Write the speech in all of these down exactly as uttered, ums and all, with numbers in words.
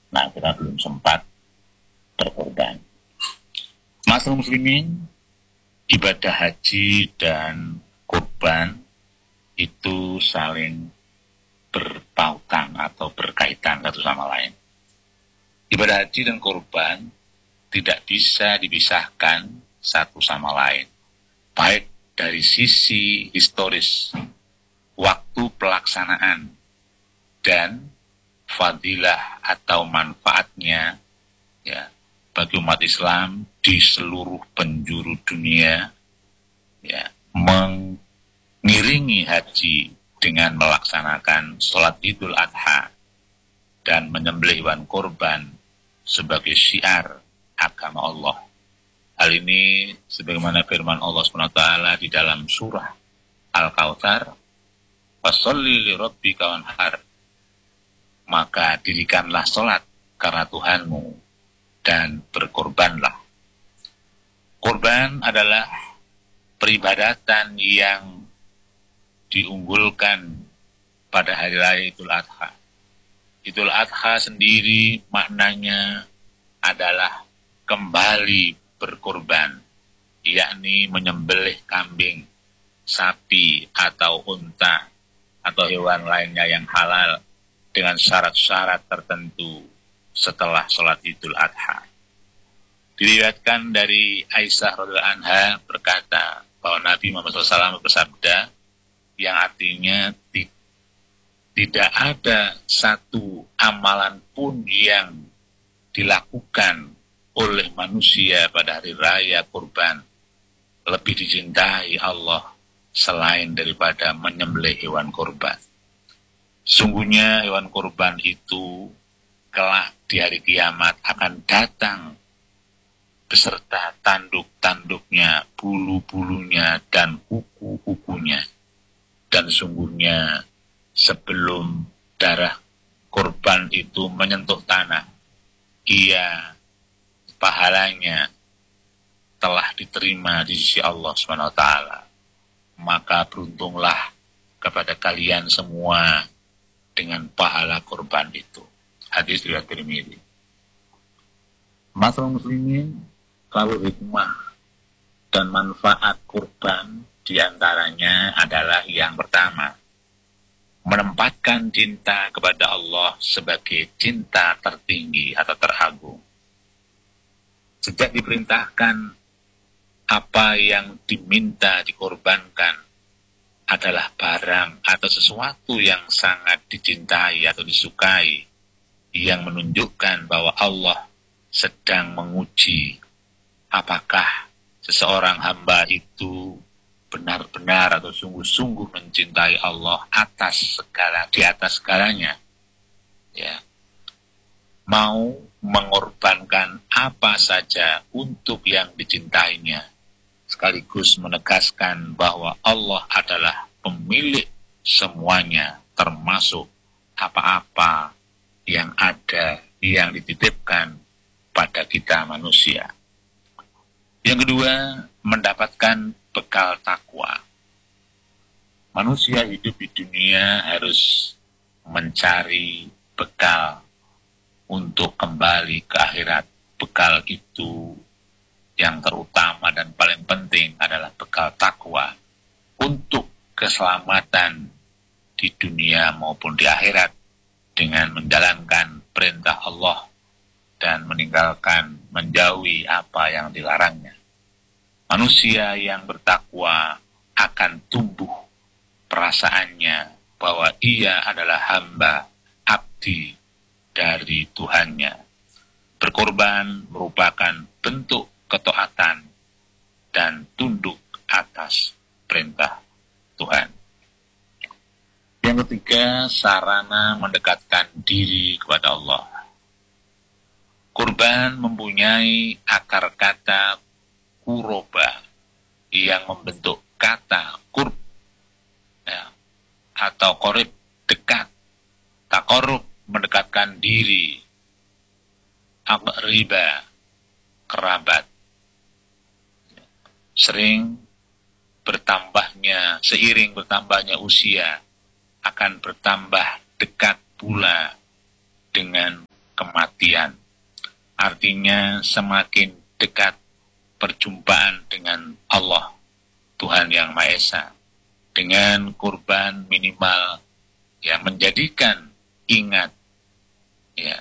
Nah, kita belum sempat berkorban. Masalah muslimin, ibadah haji dan kurban itu saling berpautan atau berkaitan satu sama lain. Ibadah haji dan kurban tidak bisa dipisahkan satu sama lain, baik dari sisi historis, waktu pelaksanaan, dan fadilah atau manfaatnya ya bagi umat Islam di seluruh penjuru dunia, ya mengiringi haji dengan melaksanakan sholat Idul Adha dan menyembelih hewan kurban sebagai syiar agama Allah. Hal ini sebagaimana firman Allah subhanahu wa taala di dalam surah Al-Kautsar, "Fasholli li rabbika wanhar." Maka dirikanlah sholat karena Tuhanmu dan berkorbanlah. Korban adalah peribadatan yang diunggulkan pada hari raya Idul Adha. Idul Adha sendiri maknanya adalah kembali berkorban, yakni menyembelih kambing, sapi atau unta atau hewan lainnya yang halal dengan syarat-syarat tertentu setelah sholat Idul Adha. Diriwayatkan dari Aisyah radhiyallahu anha berkata bahwa Nabi Muhammad shallallahu alaihi wasallam bersabda yang artinya tidak ada satu amalan pun yang dilakukan oleh manusia pada hari raya kurban lebih dicintai Allah selain daripada menyembelih hewan kurban. Sungguhnya hewan kurban itu kelak di hari kiamat akan datang beserta tanduk-tanduknya, bulu-bulunya, dan kuku-kukunya. Dan sungguhnya sebelum darah kurban itu menyentuh tanah, ia pahalanya telah diterima di sisi Allah subhanahu wa taala. Maka beruntunglah kepada kalian semua dengan pahala kurban itu. Hadis riwayat Tirmidzi. Masalah muslimin, kalau hikmah dan manfaat kurban diantaranya adalah yang pertama, menempatkan cinta kepada Allah sebagai cinta tertinggi atau teragung. Sejak diperintahkan apa yang diminta dikorbankan adalah barang atau sesuatu yang sangat dicintai atau disukai, yang menunjukkan bahwa Allah sedang menguji apakah seseorang hamba itu benar-benar atau sungguh-sungguh mencintai Allah atas segala, di atas segalanya, ya, mau mengorbankan apa saja untuk yang dicintainya, sekaligus menegaskan bahwa Allah adalah pemilik semuanya, termasuk apa-apa yang ada, yang dititipkan pada kita manusia. Yang kedua, mendapatkan bekal takwa. Manusia hidup di dunia harus mencari bekal untuk kembali ke akhirat. Bekal itu yang terutama dan paling penting adalah bekal takwa untuk keselamatan di dunia maupun di akhirat dengan menjalankan perintah Allah dan meninggalkan, menjauhi apa yang dilarangnya. Manusia yang bertakwa akan tumbuh perasaannya bahwa ia adalah hamba, abdi dari Tuhannya. Berkorban merupakan bentuk ketaatan dan tunduk atas perintah Tuhan. Yang ketiga, sarana mendekatkan diri kepada Allah. Kurban mempunyai akar kata kuroba yang membentuk kata kurb, ya, atau korib, dekat. Takorub, mendekatkan diri. Riba, kerabat. Sering bertambahnya, seiring bertambahnya usia, akan bertambah dekat pula dengan kematian. Artinya semakin dekat perjumpaan dengan Allah, Tuhan Yang Maha Esa, dengan kurban minimal ya menjadikan ingat ya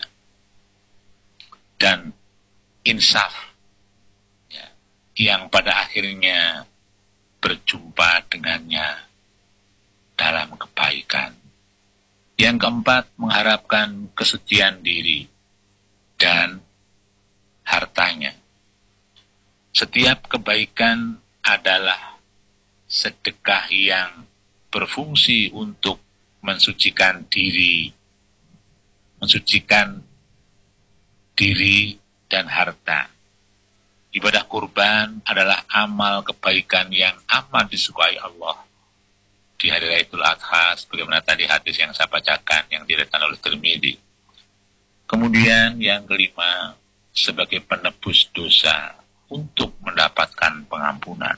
dan insaf ya, yang pada akhirnya berjumpa dengannya dalam kebaikan. Yang keempat, mengharapkan kesucian diri dan hartanya. Setiap kebaikan adalah sedekah yang berfungsi untuk mensucikan diri, mensucikan diri dan harta. Ibadah kurban adalah amal kebaikan yang amat disukai Allah di hari Raya Idul Adha, sebagaimana tadi hadis yang saya bacakan yang diriwayatkan oleh Tirmidzi. Kemudian yang kelima, sebagai penebus dosa untuk mendapatkan pengampunan.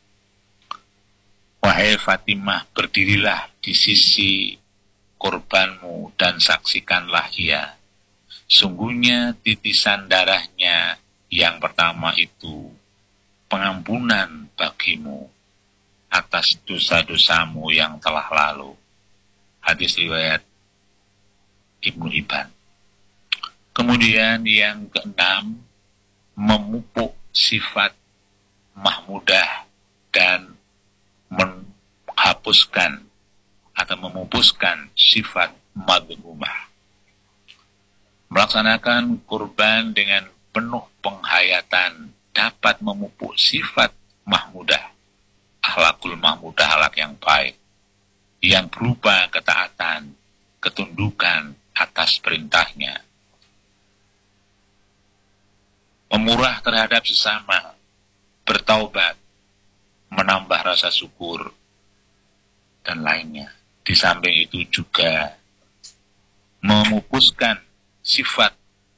Wahai Fatimah, berdirilah di sisi korbanmu dan saksikanlah ia. Sungguhnya titisan darahnya yang pertama itu pengampunan bagimu atas dosa-dosamu yang telah lalu. Hadis riwayat Ibnu Hibban. Kemudian yang keenam, memupuk sifat mahmudah dan menghapuskan atau memupuskan sifat madhumah. Melaksanakan kurban dengan penuh penghayatan dapat memupuk sifat mahmudah, akhlakul mahmudah, akhlak yang baik, yang berupa ketaatan, ketundukan atas perintahnya. Memurah terhadap sesama, bertaubat, menambah rasa syukur, dan lainnya. Di samping itu juga memupuskan sifat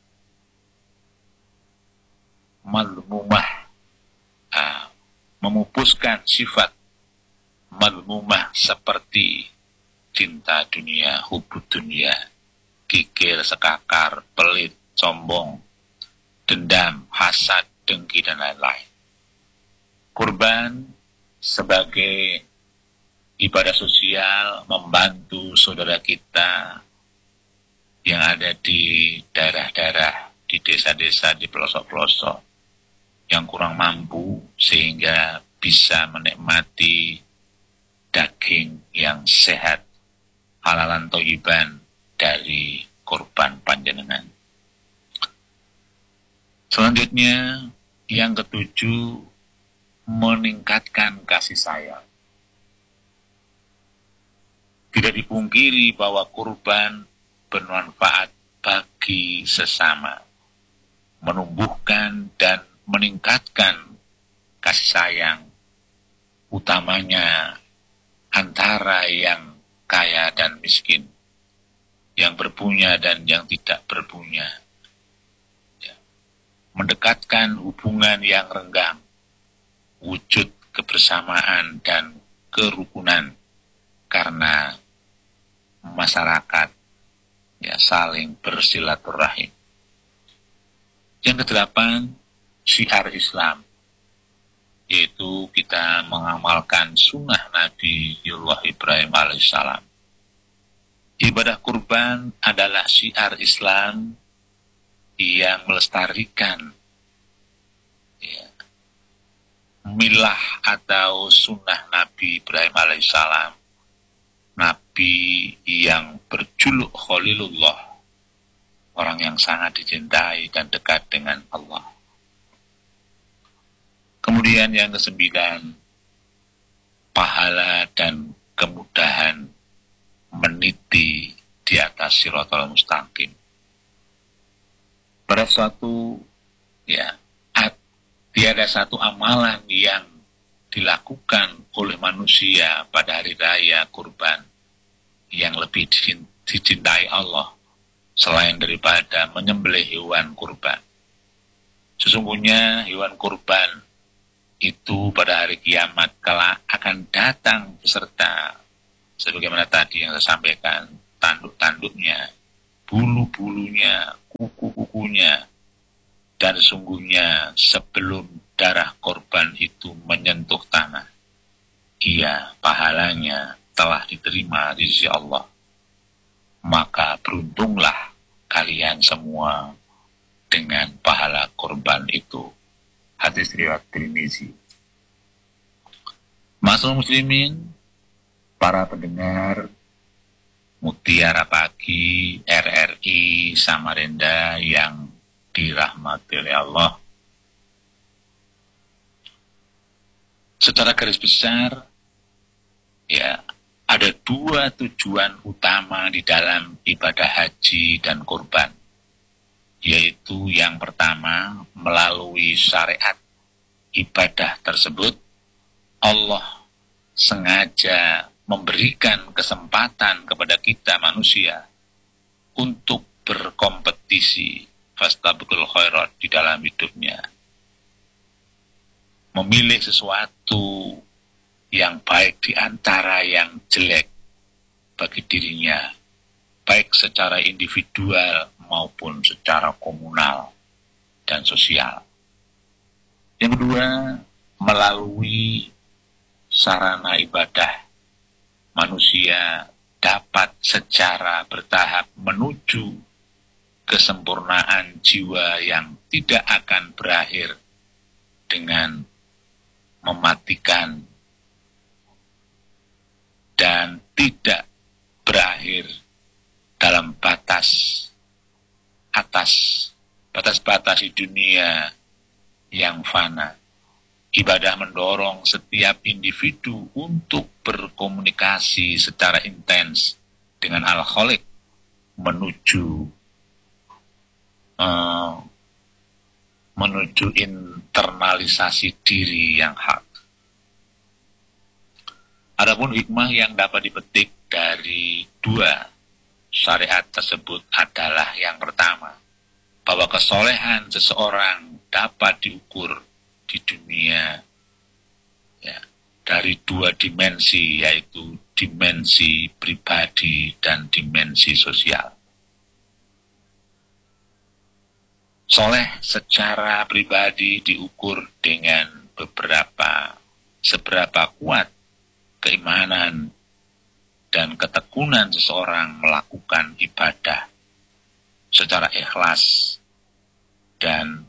mazmumah, uh, memupuskan sifat mazmumah seperti cinta dunia, hubud dunia, kikir, sekakar, pelit, sombong, dendam, hasad, dengki, dan lain-lain. Kurban sebagai ibadah sosial membantu saudara kita yang ada di daerah-daerah, di desa-desa, di pelosok-pelosok yang kurang mampu sehingga bisa menikmati daging yang sehat, halalan thayyiban dari kurban panjenengan. Selanjutnya, yang ketujuh, meningkatkan kasih sayang. Tidak dipungkiri bahwa kurban bermanfaat bagi sesama, menumbuhkan dan meningkatkan kasih sayang, utamanya antara yang kaya dan miskin, yang berpunya dan yang tidak berpunya. Mendekatkan hubungan yang renggang, wujud kebersamaan dan kerukunan karena masyarakat ya saling bersilaturahim. Yang kedelapan, syiar Islam, yaitu kita mengamalkan sunnah Nabi Ibrahim alaihissalam. Ibadah kurban adalah syiar Islam yang melestarikan ya, milah atau sunnah Nabi Ibrahim alaihissalam, Nabi yang berjuluk Khalilullah, orang yang sangat dicintai dan dekat dengan Allah. Kemudian yang kesembilan, pahala dan kemudahan meniti di atas Shiratal Mustaqim. Pada suatu ya tiada satu amalan yang dilakukan oleh manusia pada hari raya kurban yang lebih dicintai Allah selain daripada menyembelih hewan kurban. Sesungguhnya hewan kurban itu pada hari kiamat kala akan datang beserta sebagaimana tadi yang saya sampaikan, tanduk-tanduknya, bulu-bulunya, kuku pelakunya, dan sungguhnya sebelum darah korban itu menyentuh tanah, ia pahalanya telah diterima di sisi Allah. Maka beruntunglah kalian semua dengan pahala korban itu. Hadis riwayat Tirmizi. Masyaallah muslimin, para pendengar Mutiara Pagi R R I Samarinda yang dirahmati oleh Allah. Secara garis besar, ya, ada dua tujuan utama di dalam ibadah haji dan kurban, yaitu yang pertama, melalui syariat ibadah tersebut, Allah sengaja memberikan kesempatan kepada kita manusia untuk berkompetisi fastabiqul khairat di dalam hidupnya. Memilih sesuatu yang baik di antara yang jelek bagi dirinya, baik secara individual maupun secara komunal dan sosial. Yang kedua, melalui sarana ibadah, manusia dapat secara bertahap menuju kesempurnaan jiwa yang tidak akan berakhir dengan mematikan dan tidak berakhir dalam batas atas, batas-batas di dunia yang fana. Ibadah mendorong setiap individu untuk berkomunikasi secara intens dengan Al-Khaliq menuju uh, menuju internalisasi diri yang hak. Adapun hikmah yang dapat dipetik dari dua syariat tersebut adalah yang pertama, bahwa kesolehan seseorang dapat diukur di dunia ya, dari dua dimensi, yaitu dimensi pribadi dan dimensi sosial. Soleh secara pribadi diukur dengan beberapa seberapa kuat keimanan dan ketekunan seseorang melakukan ibadah secara ikhlas dan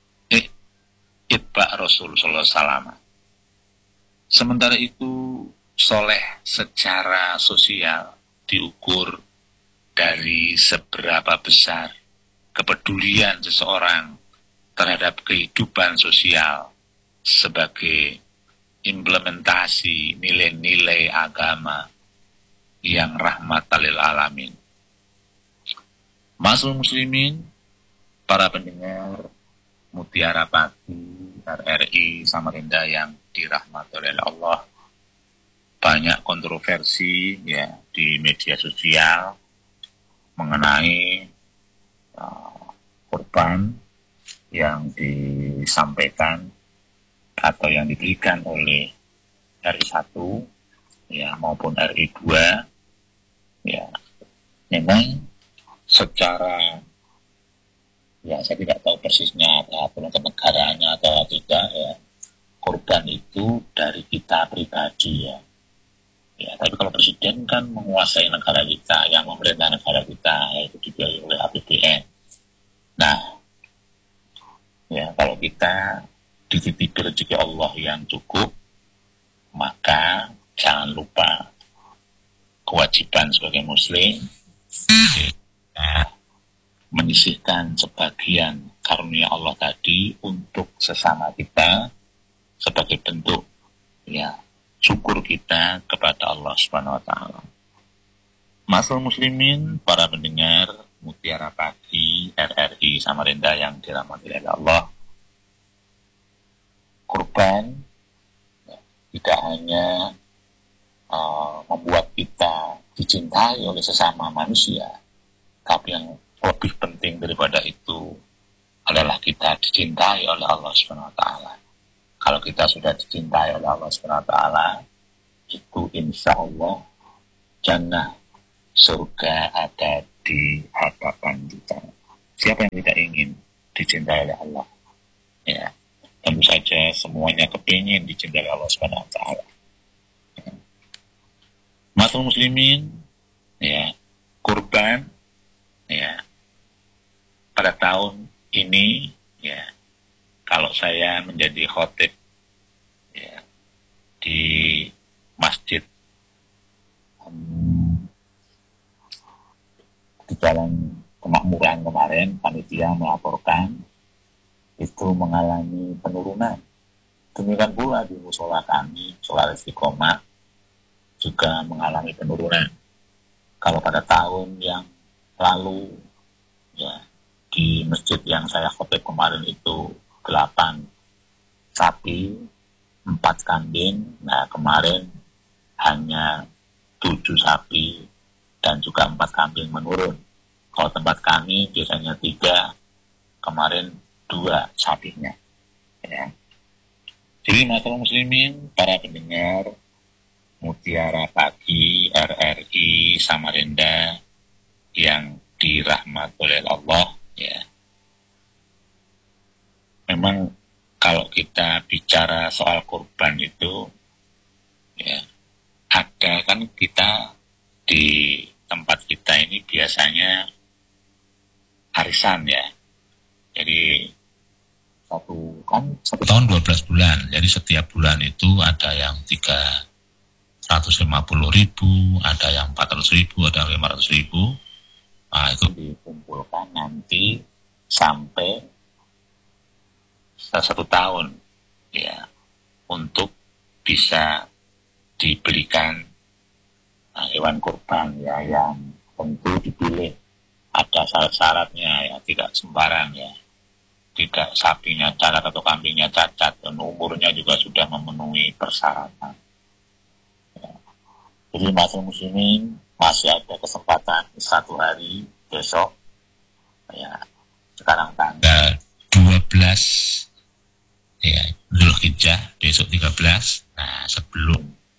itba Rasul sallallahu alaihi wasallam. Sementara itu, soleh secara sosial diukur dari seberapa besar kepedulian seseorang terhadap kehidupan sosial sebagai implementasi nilai-nilai agama yang rahmatan lil alamin. Masyaallah muslimin, para pendengar Mutiara Pagi R R I Samarinda yang dirahmati oleh Allah, banyak kontroversi ya di media sosial mengenai uh, kurban yang disampaikan atau yang diberikan oleh R I satu ya maupun R I dua ya. Memang secara ya saya tidak tahu persisnya ada aturan kenegaraannya atau tidak ya, kurban itu dari kita pribadi ya. Ya, tapi kalau presiden kan menguasai negara kita, yang memerintah negara kita, yaitu dibiayai oleh A P B N. Nah, ya kalau kita dititipi rezeki Allah yang cukup, maka jangan lupa kewajiban sebagai muslim ya, menyisihkan sebagian karunia Allah tadi untuk sesama kita sebagai bentuk ya syukur kita kepada Allah Subhanahu wa taala. Masyaallah muslimin, para pendengar Mutiara Pagi R R I Samarinda yang dirahmati oleh Allah. Kurban ya, tidak hanya uh, membuat kita dicintai oleh sesama manusia, tapi yang lebih penting daripada itu adalah kita dicintai oleh Allah Subhanahu wa taala. Kalau kita sudah dicintai oleh Allah Subhanahu wa taala, itu insya Allah jannah, surga ada di hadapan kita. Siapa yang tidak ingin dicintai oleh Allah? Ya, tentu saja semuanya kepingin dicintai Allah Subhanahu wa taala. Masyaallah muslimin, ya, kurban ya pada tahun ini ya, kalau saya menjadi khotib ya di masjid um, di Jalan Kemakmuran kemarin, panitia melaporkan itu mengalami penurunan. Demikian pula di musola kami, musola Istiqomah, juga mengalami penurunan. Kalau pada tahun yang lalu ya di masjid yang saya khotib kemarin itu delapan sapi, empat kambing. Nah kemarin hanya tujuh sapi dan juga empat kambing menurun. Kalau tempat kami biasanya tiga, kemarin dua sapinya. Ya. Jadi masyaallah muslimin, para pendengar Mutiara Pagi R R I Samarinda yang dirahmati oleh Allah, ya. Memang kalau kita bicara soal kurban itu, ya, ada kan kita di tempat kita ini biasanya arisan ya. Jadi satu kan satu tahun dua belas bulan. Jadi setiap bulan itu ada yang tiga ratus lima puluh ribu, ada yang empat ratus ribu, ada yang lima ratus ribu. Nah itu dikumpulkan nanti sampai satu tahun ya, untuk bisa dibelikan nah, hewan kurban ya, yang tentu dipilih. Ada syarat-syaratnya ya, tidak sembarang ya. Tidak sapinya cacat atau kambingnya cacat, dan umurnya juga sudah memenuhi persyaratan. Ya. Jadi masyaallah muslimin, masih ada kesempatan satu hari besok ya, sekarang tanggal dua belas ya, Dzulhijjah, besok tiga belas. Nah sebelum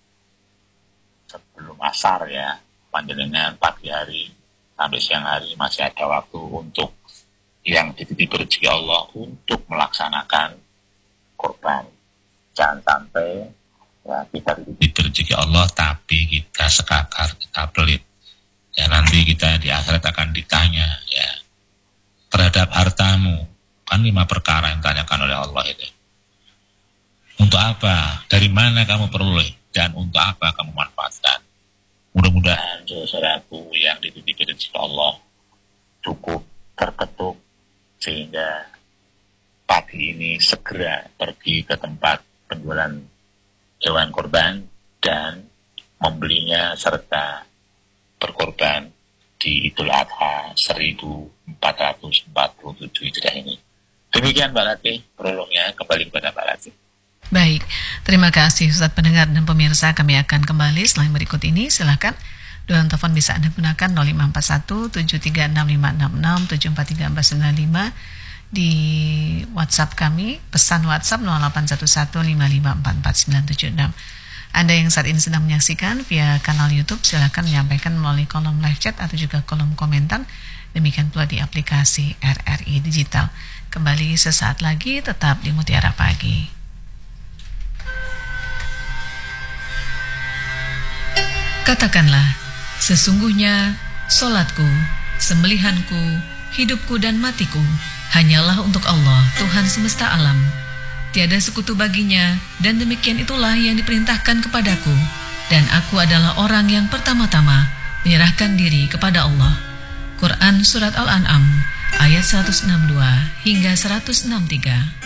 sebelum asar ya, panjenengan pagi hari sampai siang hari masih ada waktu untuk yang dititip rezeki Allah untuk melaksanakan kurban. Jangan sampai ya kita dititip rezeki Allah tapi kita sekakar, kita pelit. Ya nanti kita di akhirat akan ditanya ya terhadap hartamu. Kan lima perkara yang ditanyakan oleh Allah itu. Untuk apa? Dari mana kamu peroleh? Dan untuk apa kamu manfaatkan? Mudah-mudahan saudaraku yang dititip rezeki Allah cukup terketuk sehingga pagi ini segera pergi ke tempat penjualan hewan kurban dan membelinya serta berkorban di Idul Adha seribu empat ratus empat puluh tujuh Hijriah ini. Demikian Mbak Lati, prolognya, kembali kepada Mbak Lati. Baik, terima kasih Ustadz pendengar dan pemirsa. Kami akan kembali setelah berikut ini. Silakan doa telepon bisa Anda gunakan nol lima empat satu tujuh tiga enam lima enam enam tujuh empat tiga empat sembilan lima, di WhatsApp kami pesan WhatsApp nol delapan satu satu lima lima empat empat sembilan tujuh enam. Anda yang saat ini sedang menyaksikan via kanal YouTube, silakan menyampaikan melalui kolom live chat atau juga kolom komentar. Demikian pula di aplikasi R R I Digital. Kembali sesaat lagi, tetap di Mutiara Pagi. Katakanlah, sesungguhnya solatku, sembelihanku, hidupku dan matiku hanyalah untuk Allah, Tuhan semesta alam. Tiada sekutu baginya, dan demikian itulah yang diperintahkan kepadaku. Dan aku adalah orang yang pertama-tama menyerahkan diri kepada Allah. Quran Surat Al-An'am ayat seratus enam puluh dua hingga seratus enam puluh tiga.